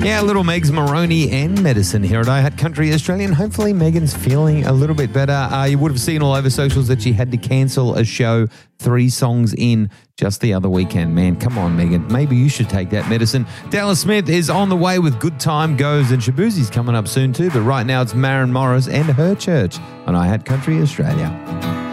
Yeah, little Megs Maroney and Medicine here at iHeart Country Australian. Hopefully Megan's feeling a little bit better. You would have seen all over socials that she had to cancel a show 3 songs in just the other weekend. Man, come on, Megan. Maybe you should take that medicine. Dallas Smith is on the way with Good Time Goes, and Shabuzi's coming up soon too. But right now it's Maren Morris and Her Church on iHeart Country Australia.